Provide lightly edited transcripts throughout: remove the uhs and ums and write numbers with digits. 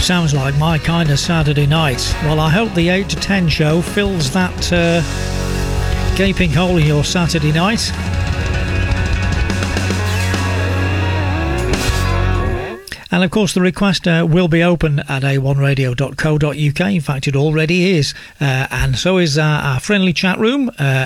Sounds like my kind of Saturday night. Well, I hope the 8 to 10 show fills that gaping hole in your Saturday night. And of course the request will be open at a1radio.co.uk. In fact, it already is. And so is our friendly chat room at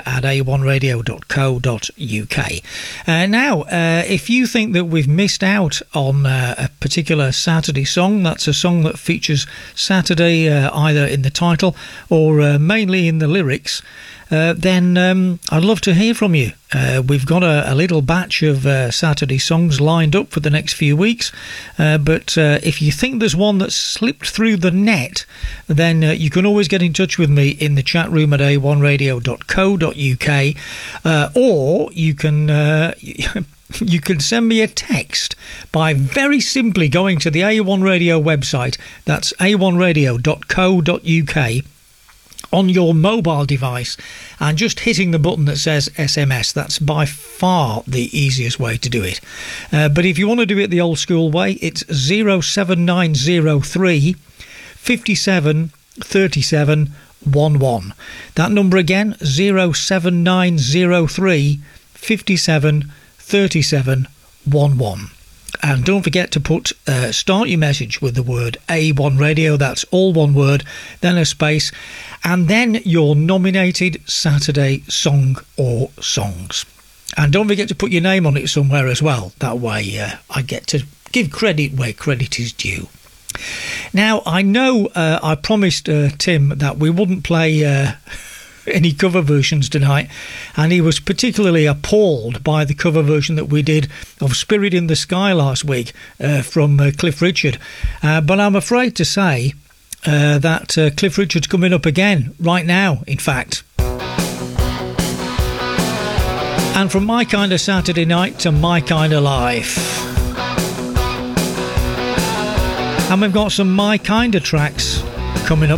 a1radio.co.uk. Now, if you think that we've missed out on a particular Saturday song, that's a song that features Saturday either in the title or mainly in the lyrics, then I'd love to hear from you. We've got a little batch of Saturday songs lined up for the next few weeks, but if you think there's one that's slipped through the net, then you can always get in touch with me in the chat room at a1radio.co.uk, or you can you can send me a text by very simply going to the A1 Radio website. That's a1radio.co.uk on your mobile device and just hitting the button that says SMS. That's by far the easiest way to do it. But if you want to do it the old school way, it's 07903 57 37 11. That number again, 07903 57 37 11. And don't forget to start your message with the word A1 Radio. That's all one word, then a space, and then your nominated Saturday song or songs. And don't forget to put your name on it somewhere as well. That way I get to give credit where credit is due. Now, I know I promised Tim that we wouldn't play any cover versions tonight, and he was particularly appalled by the cover version that we did of Spirit in the Sky last week from Cliff Richard, but I'm afraid to say that Cliff Richard's coming up again right now, in fact. And from my kind of Saturday night to my kind of life, and we've got some my kind of tracks coming up